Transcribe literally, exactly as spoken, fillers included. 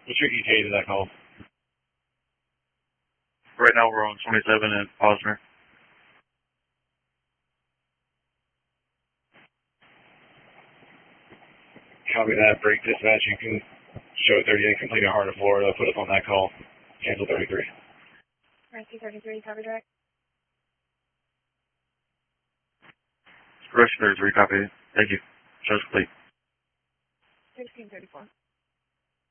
What's your E T A to that call? Right now we're on twenty-seven at Posner. Copy that. Break dispatch. You can show thirty-eight complete at Heart of Florida. Put up on that call. Cancel thirty-three. Rescue thirty-three, copy direct. Rescue thirty-three, copy. Thank you. Shows complete. sixteen thirty-four.